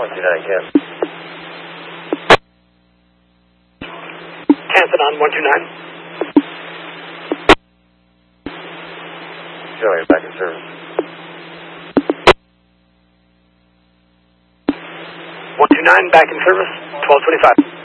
129, Ken. Cancel on 129. Joey, back in service. 129, back in service, 1225.